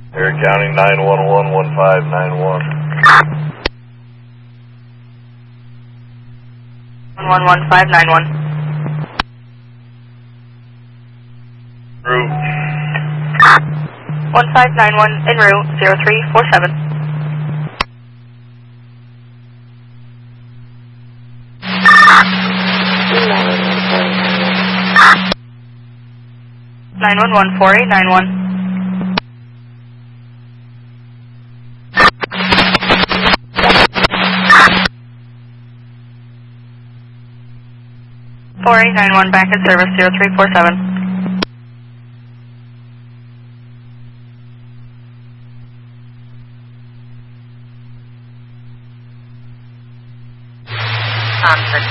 Air County 911-1591. 111591. Route. 1591 en route 0347. Nine 911-4891. Back in service 0347. Thompson